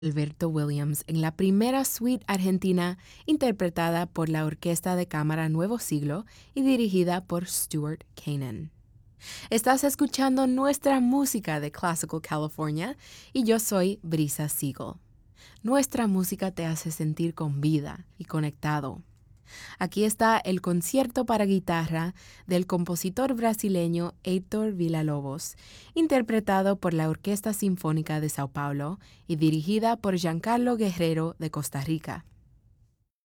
Alberto Williams en la primera suite argentina interpretada por la Orquesta de Cámara Nuevo Siglo y dirigida por Stuart Kanan. Estás escuchando nuestra música de Classical California y yo soy Brisa Siegel. Nuestra música te hace sentir con vida y conectado. Aquí está el concierto para guitarra del compositor brasileño Heitor Villa-Lobos, interpretado por la Orquesta Sinfónica de Sao Paulo y dirigida por Giancarlo Guerrero de Costa Rica.